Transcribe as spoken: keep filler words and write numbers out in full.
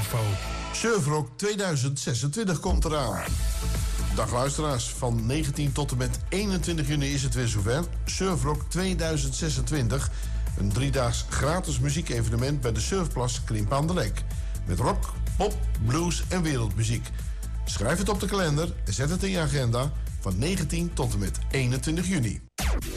info. Surfrock tweeduizend zesentwintig komt eraan. Dag luisteraars, van negentien tot en met eenentwintig juni is het weer zover. Surfrock tweeduizend zesentwintig, een driedaags gratis muziekevenement bij de Surfplas Krimpen aan de Lek. Met rock, pop, blues en wereldmuziek. Schrijf het op de kalender en zet het in je agenda van negentien tot en met eenentwintig juni.